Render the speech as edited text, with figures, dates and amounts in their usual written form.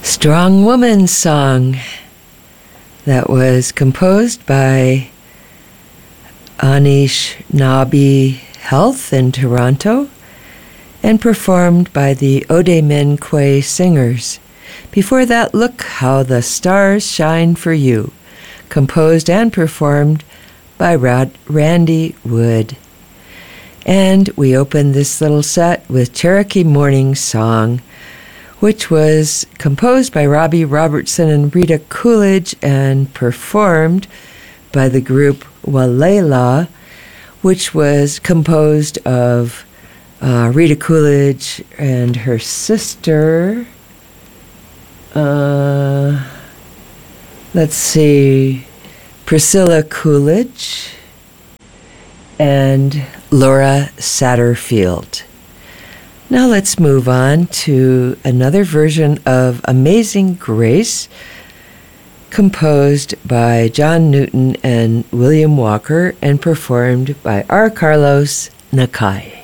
Strong Woman song that was composed by Anishinaabe Health in Toronto and performed by the Odemenque Singers. Before that, Look How the Stars Shine for You, composed and performed by Randy Wood. And we opened this little set with Cherokee Morning Song, which was composed by Robbie Robertson and Rita Coolidge and performed by the group Walela, which was composed of Rita Coolidge and her sister, Priscilla Coolidge and Laura Satterfield. Now let's move on to another version of Amazing Grace, composed by John Newton and William Walker and performed by R. Carlos Nakai.